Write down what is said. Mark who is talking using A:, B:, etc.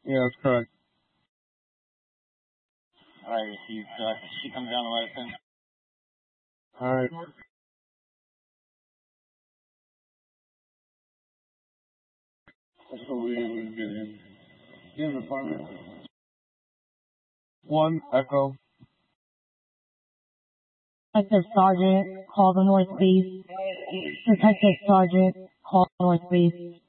A: Yeah, that's correct.
B: Alright, she comes down and let us in.
A: Alright. That's what we get in. Get in the apartment. 1 Echo.
C: Detective Sergeant, call the North Beach. Detective Sergeant, call the North Beach.